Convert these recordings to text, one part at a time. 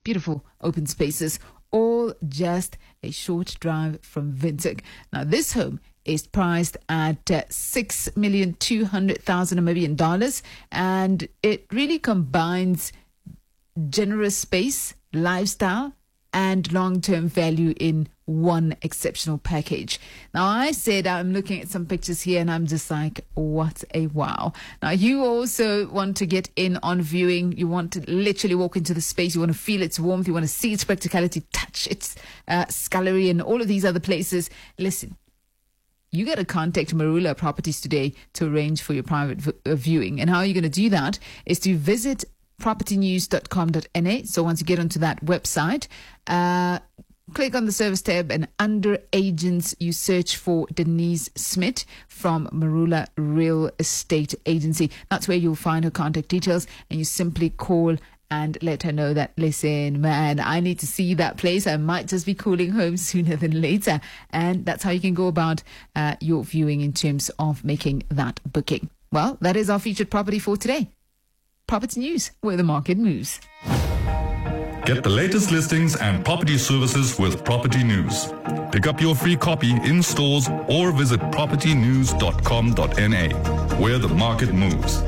beautiful open spaces, all just a short drive from Windhoek. Now, this home is priced at $6,200,000 Namibian dollars, and it really combines generous space, lifestyle, and long-term value in one exceptional package. Now, I said I'm looking at some pictures here and I'm just like, what a wow. Now, you also want to get in on viewing. You want to literally walk into the space. You want to feel its warmth. You want to see its practicality, touch its scullery and all of these other places. Listen, you got to contact Marula Properties today to arrange for your private viewing. And how you're going to do that is to visit propertynews.com.na. So once you get onto that website, click on the service tab, and under agents, you search for Denise Smith from Marula Real Estate Agency. That's where you'll find her contact details, and you simply call and let her know that, listen, man, I need to see that place. I might just be calling home sooner than later. And that's how you can go about your viewing in terms of making that booking. Well, that is our featured property for today. Property News, where the market moves. Get the latest listings and property services with Property News. Pick up your free copy in stores or visit propertynews.com.na, where the market moves.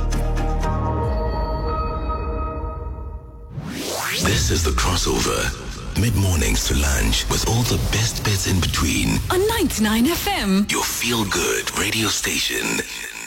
This is The Crossover. Mid-mornings to lunch with all the best bits in between. On 99 FM. Your feel-good radio station.